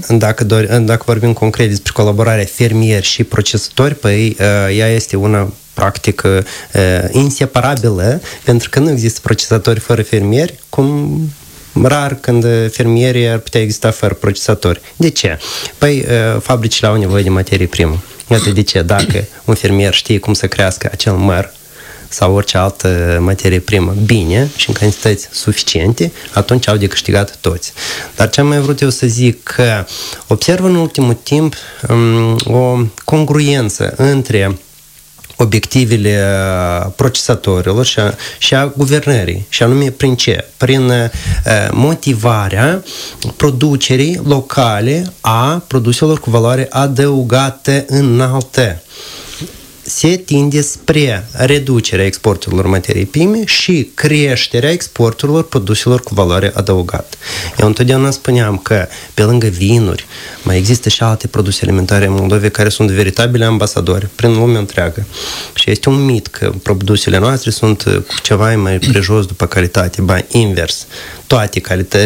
dacă vorbim concret despre colaborarea fermieri și procesători, păi ea este una practic inseparabilă, pentru că nu există procesatori fără fermieri, cum rar când fermierii ar putea exista fără procesatori. De ce? Păi fabricile au nevoie de materie primă. Iată de ce, dacă un fermier știe cum să crească acel măr sau orice altă materie primă bine și în cantități suficiente, atunci au de câștigat toți. Dar ce am mai vrut eu să zic, că observ în ultimul timp o congruență între obiectivele procesatorilor și a guvernării. Și anume prin ce? Prin motivarea producerii locale a produselor cu valoare adăugată înaltă. Se tinde spre reducerea exporturilor materiei prime și creșterea exporturilor produselor cu valoare adăugată. Eu întotdeauna spuneam că pe lângă vinuri mai există și alte produse alimentare în Moldova care sunt veritabile ambasadori prin lumea întreagă. Și este un mit că produsele noastre sunt cu ceva mai prejos după calitate, ba invers. Toate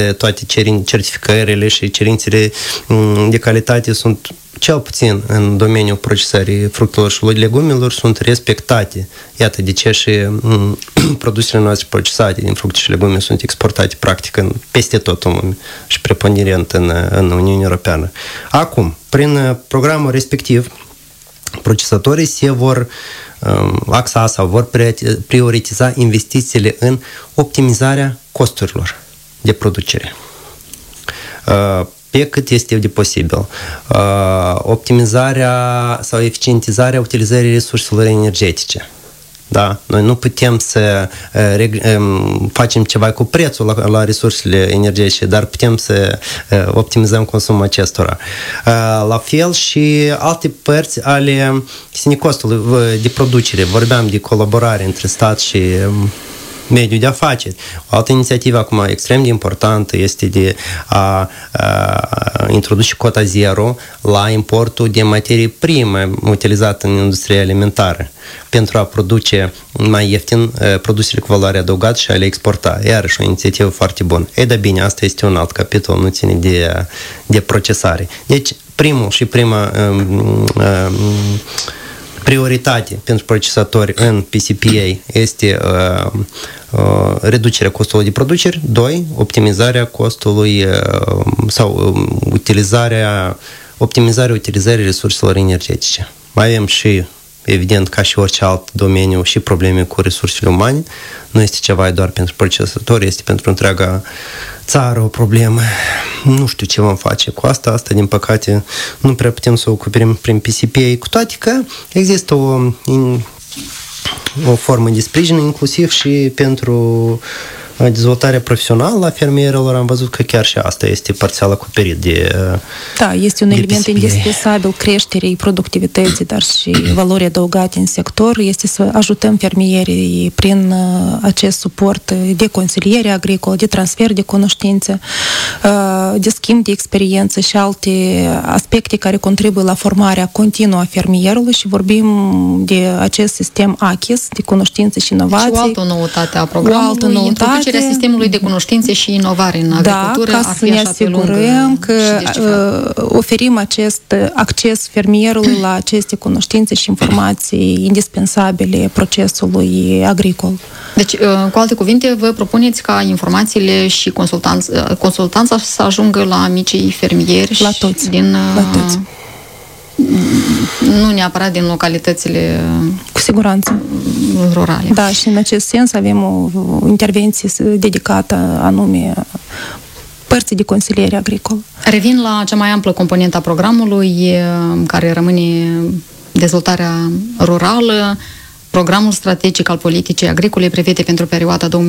certificările și cerințele de calitate sunt cel puțin în domeniul procesării fructelor și legumelor sunt respectate. Iată de ce și produsele noastre procesate din fructe și legume sunt exportate practic peste tot în lume și preponderent în Uniunea Europeană. Acum, prin programul respectiv, procesatorii se vor axa sau vor prioritiza investițiile în optimizarea costurilor de producere. Pe cât este de posibil. Optimizarea sau eficientizarea utilizării resurselor energetice. Da? Noi nu putem să facem ceva cu prețul la resursele energetice, dar putem să optimizăm consumul acestora. La fel și alte părți ale costului de producere. Vorbeam de colaborare între stat și mediul de afaceri. O altă inițiativă acum extrem de importantă este de a introduce cota zero la importul de materie primă utilizată în industria alimentară pentru a produce mai ieftin produsele cu valoare adăugată și a le exporta. Iarăși o inițiativă foarte bună. Dar bine, asta este un alt capitol, nu ține de procesare. Deci, prima prioritate pentru procesatori în PCPA este reducerea costului de producere, 2. Optimizarea costului sau optimizarea utilizării resurselor energetice. Mai avem și, evident, ca și orice alt domeniu, și probleme cu resursele umane. Nu este ceva doar pentru procesatori, este pentru întreaga țară o problemă. Nu știu ce vom face cu asta. Asta, din păcate, nu prea putem să o acoperim prin PCPA, cu toate că există o formă de sprijin, inclusiv și pentru dezvoltarea profesională a fermierilor. Am văzut că chiar și asta este parțial acoperit de Da, este un element indispensabil creșterii productivității, dar și valorii adăugate în sector. Este să ajutăm fermierii prin acest suport de consiliere agricolă, de transfer de cunoștințe, de schimb de experiență și alte aspecte care contribuie la formarea continuă a fermierului și vorbim de acest sistem ACHIS, de cunoștințe și inovații. Și o altă noutate a programului, introducerea sistemului de cunoștințe și inovare în agricultură. Da, ca să ne asigurăm că oferim acest acces fermierului la aceste cunoștințe și informații indispensabile procesului agricol. Deci, cu alte cuvinte, vă propuneți ca informațiile și consultanța să ajungă la micii fermieri? La toți. La toți. Nu neapărat din localitățile cu siguranță rurale. Da, și în acest sens avem o intervenție dedicată anume părții de consiliere agricolă. Revin la cea mai amplă componentă a programului, care rămâne dezvoltarea rurală. Programul strategic al politicii agricole prevede pentru perioada 2026-2030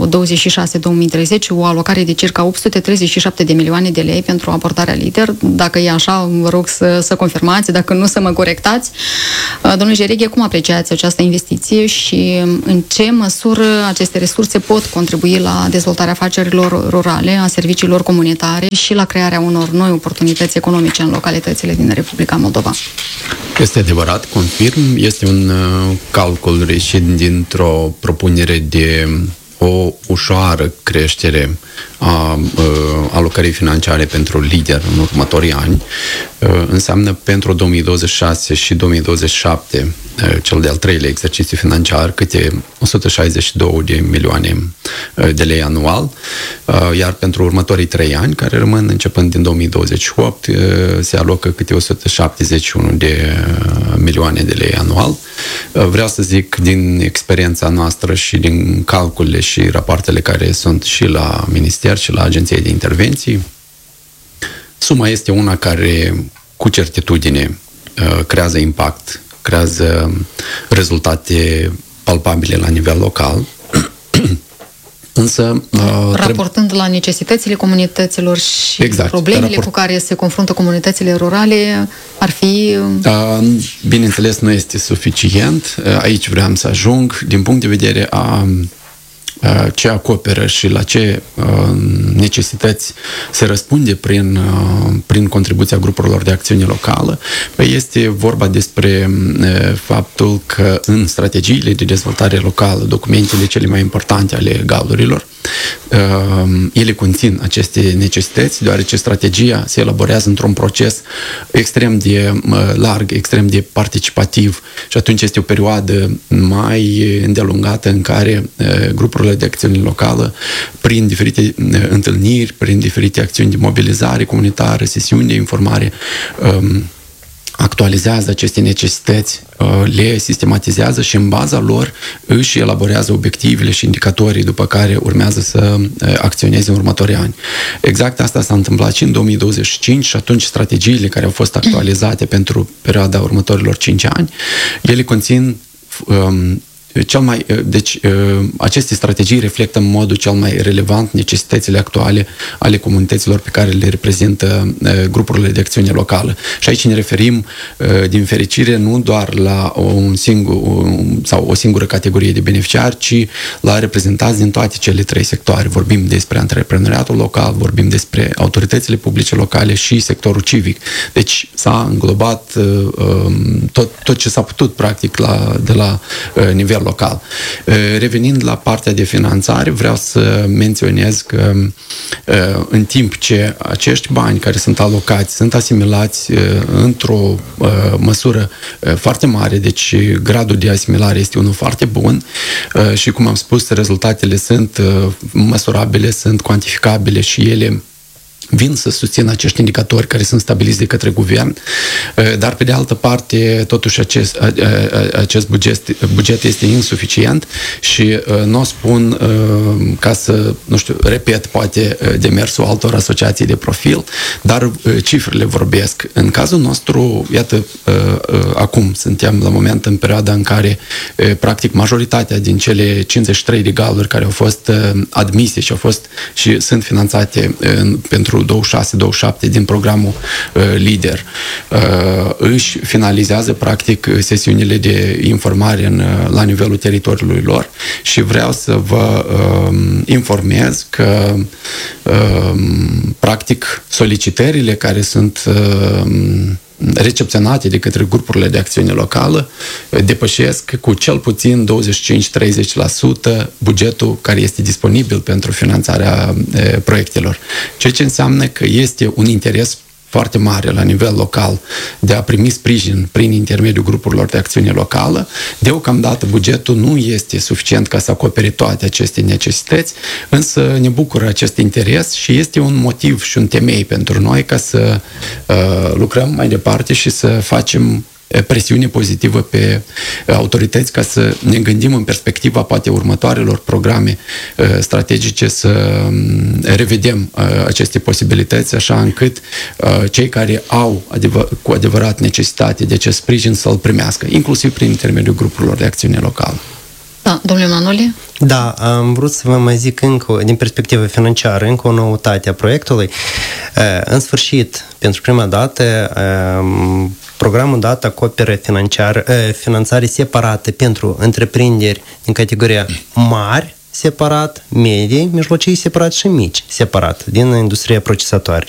o alocare de circa 837 de milioane de lei pentru abordarea LEADER. Dacă e așa, vă rog să confirmați, dacă nu să mă corectați. Domnule Jerighe, cum apreciați această investiție și în ce măsură aceste resurse pot contribui la dezvoltarea afacerilor rurale, a serviciilor comunitare și la crearea unor noi oportunități economice în localitățile din Republica Moldova? Este adevărat, confirm, este un calcul reșit dintr-o propunere de o ușoară creștere a alocării financiare pentru LEADER în următorii ani. Înseamnă pentru 2026 și 2027, cel de-al treilea exercițiu financiar, câte 162 de milioane de lei anual, iar pentru următorii 3 ani, care rămân începând din 2028, se alocă câte 171 de milioane de lei anual. Vreau să zic din experiența noastră și din calculele și rapoartele care sunt și la Minister și la Agenția de Intervenții, suma este una care cu certitudine creează impact, creează rezultate palpabile la nivel local. Însă, raportând la necesitățile comunităților și problemele cu care se confruntă comunitățile rurale, ar fi... Bineînțeles, nu este suficient. Aici vreau să ajung. Din punct de vedere a ce acoperă și la ce necesități se răspunde prin contribuția grupurilor de acțiune locală, este vorba despre faptul că în strategiile de dezvoltare locală, documentele cele mai importante ale GAL-urilor, ele conțin aceste necesități, deoarece strategia se elaborează într-un proces extrem de larg, extrem de participativ și atunci este o perioadă mai îndelungată în care grupurile de acțiune locală, prin diferite întâlniri, prin diferite acțiuni de mobilizare comunitară, sesiuni de informare, actualizează aceste necesități, le sistematizează și în baza lor își elaborează obiectivele și indicatorii după care urmează să acționeze în următorii ani. Exact asta s-a întâmplat și în 2025 și atunci strategiile care au fost actualizate pentru perioada următorilor 5 ani, ele conțin aceste strategii reflectă în modul cel mai relevant necesitățile actuale ale comunităților pe care le reprezintă grupurile de acțiune locală. Și aici ne referim, din fericire, nu doar la o singură categorie de beneficiari, ci la reprezentanți din toate cele 3 sectoare. Vorbim despre antreprenoriatul local, vorbim despre autoritățile publice locale și sectorul civic. Deci s-a înglobat tot ce s-a putut, practic, de la nivel local. Revenind la partea de finanțare, vreau să menționez că în timp ce acești bani care sunt alocați sunt asimilați într-o măsură foarte mare, deci gradul de asimilare este unul foarte bun și, cum am spus, rezultatele sunt măsurabile, sunt cuantificabile și ele vin să susțină acești indicatori care sunt stabiliți de către guvern, dar pe de altă parte totuși acest buget este insuficient și nu o spun ca să, repet poate demersul altor asociații de profil, dar cifrele vorbesc. În cazul nostru, iată, acum suntem la moment în perioada în care practic majoritatea din cele 53 de GAL-uri care au fost admise și sunt finanțate pentru 26-27 din programul LEADER își finalizează practic sesiunile de informare la nivelul teritoriului lor și vreau să vă informez că practic solicitările care sunt recepționate de către grupurile de acțiune locală depășesc cu cel puțin 25-30% bugetul care este disponibil pentru finanțarea proiectelor. Ceea ce înseamnă că este un interes foarte mare la nivel local de a primi sprijin prin intermediul grupurilor de acțiune locală. Deocamdată bugetul nu este suficient ca să acopere toate aceste necesități, însă ne bucură acest interes și este un motiv și un temei pentru noi ca să lucrăm mai departe și să facem presiune pozitivă pe autorități ca să ne gândim în perspectiva poate următoarelor programe strategice să revedem aceste posibilități așa încât cei care au cu adevărat necesitate de acest sprijin să-l primească, inclusiv prin intermediul grupurilor de acțiune locală. Da, domnule Manoli? Da, am vrut să vă mai zic încă, din perspectivă financiară, încă o noutate a proiectului. În sfârșit, pentru prima dată, programul dat acoperă finanțare separată pentru întreprinderi din categoria mari, separat, medii, mijlocii separat și mici separat din industria procesatoare.